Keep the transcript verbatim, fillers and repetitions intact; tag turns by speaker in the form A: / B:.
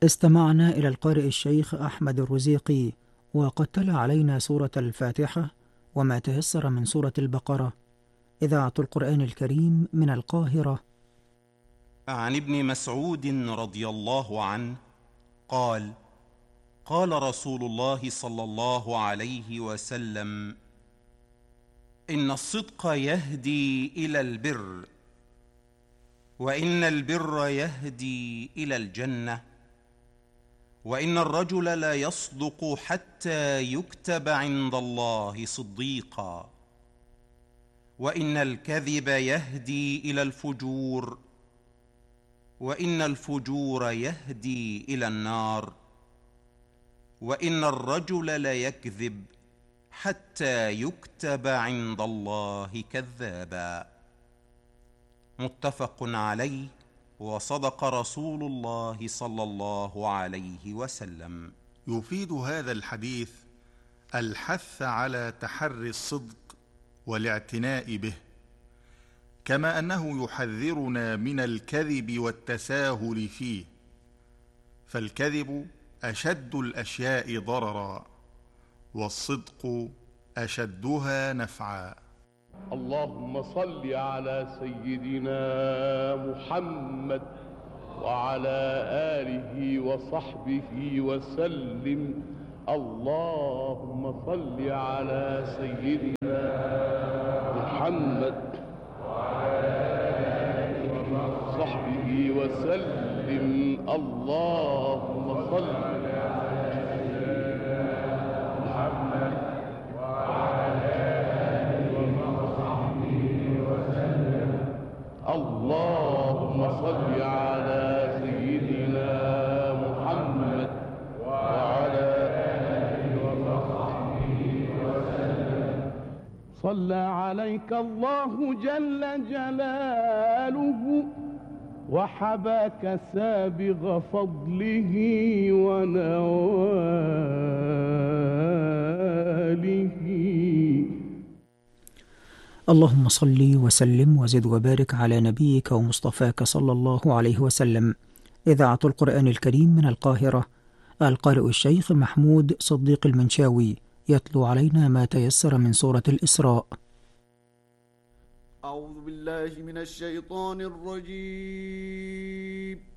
A: استمعنا إلى القارئ الشيخ أحمد الرزيقي، وقد تلا علينا سورة الفاتحة وما تيسر من سورة البقرة. إذاعة القرآن الكريم من القاهرة.
B: عن ابن مسعود رضي الله عنه قال: قال رسول الله صلى الله عليه وسلم: إن الصدق يهدي إلى البر، وإن البر يهدي إلى الجنة، وإن الرجل لا يصدق حتى يكتب عند الله صديقا، وإن الكذب يهدي إلى الفجور، وإن الفجور يهدي إلى النار، وإن الرجل ليكذب حتى يكتب عند الله كذابا. متفق عليه، وصدق رسول الله صلى الله عليه وسلم.
C: يفيد هذا الحديث الحث على تحري الصدق والاعتناء به، كما أنه يحذرنا من الكذب والتساهل فيه، فالكذب أشد الأشياء ضررا، والصدق أشدها نفعا.
D: اللهم صل على سيدنا محمد وعلى آله وصحبه وسلم. اللهم صل على سيدنا محمد وعلى آله وصحبه وسلم. اللهم صل على سيدنا محمد وعلى آله وصحبه وسلم. اللهم صل على سيدنا محمد وعلى آله وصحبه وسلم. صلى عليك الله جل جلاله، وحباك سابغ فضله ونواله.
A: اللهم صل وسلم وزد وبارك على نبيك ومصطفاك صلى الله عليه وسلم. إذاعة القرآن الكريم من القاهرة. القارئ الشيخ محمود صديق المنشاوي يتلو علينا ما تيسر من سورة الإسراء.
E: أعوذ بالله من الشيطان الرجيم.